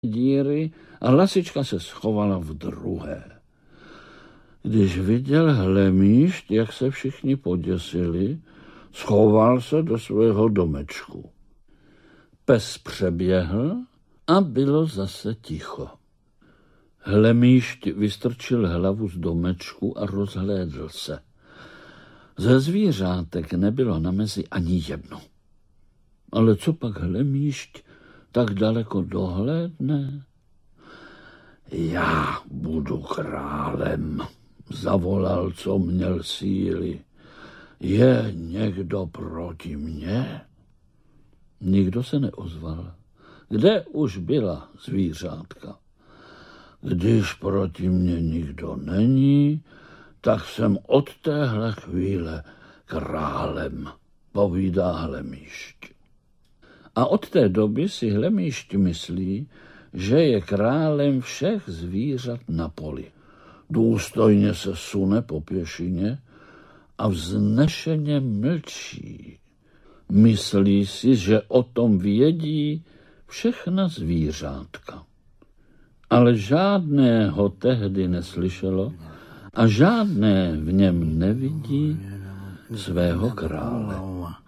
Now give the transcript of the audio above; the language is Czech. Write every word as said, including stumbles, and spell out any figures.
díry a lasička se schovala v druhé. Když viděl Hlemýšť, jak se všichni poděsili, schoval se do svého domečku. Pes přeběhl a bylo zase ticho. Hlemýšť vystrčil hlavu z domečku a rozhlédl se. Ze zvířátek nebylo na mezi ani jedno. Ale co pak Hlemýšť tak daleko dohlédne? Já budu králem, zavolal, co měl síly. Je někdo proti mně? Nikdo se neozval. Kde už byla zvířátka? Když proti mně nikdo není, tak jsem od téhle chvíle králem, povídá Hlemýšť. A od té doby si Hlemýšť myslí, že je králem všech zvířat na poli. Důstojně se sune po pěšině a vznešeně mlčí. Myslí si, že o tom vědí všechna zvířátka. Ale žádné ho tehdy neslyšelo a žádné v něm nevidí svého krále.